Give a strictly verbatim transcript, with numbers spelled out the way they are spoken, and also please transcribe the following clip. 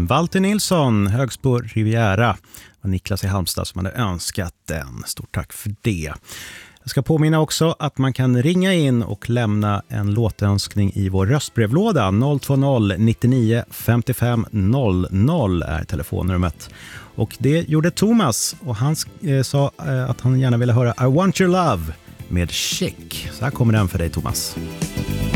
låten. Walter Nilsson, Högsbo Riviera. Och Niklas i Halmstad som hade önskat den. Stort tack för det. Jag ska påminna också att man kan ringa in och lämna en låtönskning i vår röstbrevlåda. noll två noll nittionio femtiofem noll noll är telefonnumret. Och det gjorde Thomas och han eh, sa eh, att han gärna ville höra I Want Your Love med Chic. Så här kommer den för dig, Thomas.